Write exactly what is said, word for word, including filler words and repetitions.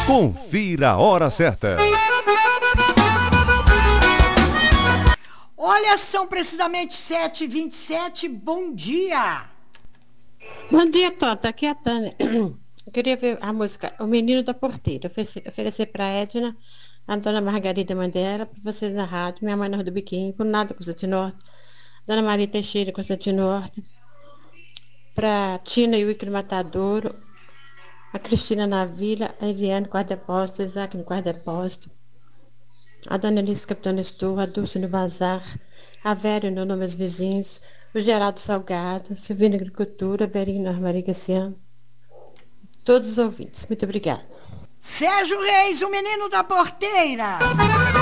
Confira a hora certa. Olha, são precisamente sete e vinte e sete. Bom dia. Bom dia, Tota. Aqui é a Tânia. Eu queria ver a música O Menino da Porteira. Oferecer, oferecer para a Edna, a dona Margarida Mandela, para vocês na rádio, minha mãe na Rua do Biquinho, por nada Costa de Norte, dona Maria Teixeira Costa de Norte, para Tina e o Icre Matadouro, a Cristina na Vila, a Eliane Quarto Depósito, a Isaac no Quarto Depósito, a dona Alice Capitão Nestor, a Dulce no Bazar, a Vera no Nome aos Vizinhos, o Geraldo Salgado, Silvina Agricultura, Verinho na Armaria Gaciano, todos os ouvintes. Muito obrigada. Sérgio Reis, o menino da porteira.